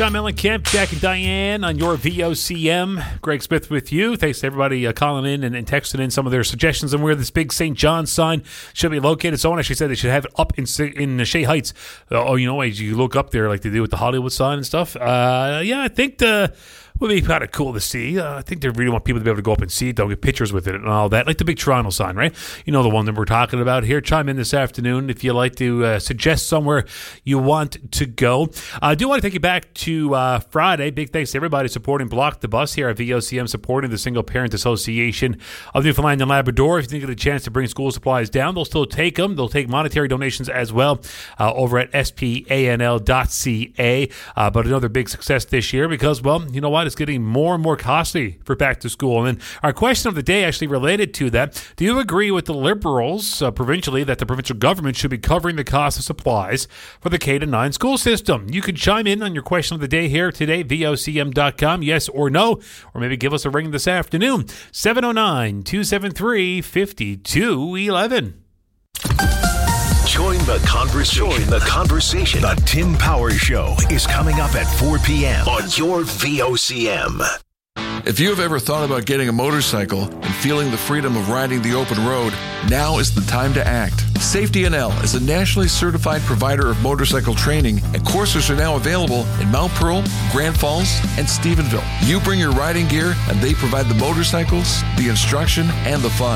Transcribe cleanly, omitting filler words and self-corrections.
John Mellencamp, Jack and Diane on your VOCM. Greg Smith with you. Thanks to everybody calling in and texting in some of their suggestions on where this big St. John sign should be located. Someone actually said they should have it up in Shea Heights. As you look up there like they do with the Hollywood sign and stuff. I think would be kind of cool to see. I think they really want people to be able to go up and see it, though, get pictures with it and all that, like the big Toronto sign, right? You know, the one that we're talking about here. Chime in this afternoon if you'd like to suggest somewhere you want to go. I do want to take you back to Friday. Big thanks to everybody supporting Block the Bus here at VOCM, supporting the Single Parent Association of Newfoundland and Labrador. If you think of the chance to bring school supplies down, they'll still take them. They'll take monetary donations as well over at spanl.ca. But another big success this year because, well, you know what? It's getting more and more costly for back to school. And our question of the day actually related to that. Do you agree with the Liberals provincially that the provincial government should be covering the cost of supplies for the K-9 school system? You could chime in on your question of the day here today, vocm.com, yes or no, or maybe give us a ring this afternoon, 709-273-5211. Join the conversation. The Tim Powers Show is coming up at 4 p.m. on your VOCM. If you have ever thought about getting a motorcycle and feeling the freedom of riding the open road, now is the time to act. Safety NL is a nationally certified provider of motorcycle training, and courses are now available in Mount Pearl, Grand Falls, and Stephenville. You bring your riding gear, and they provide the motorcycles, the instruction, and the fun.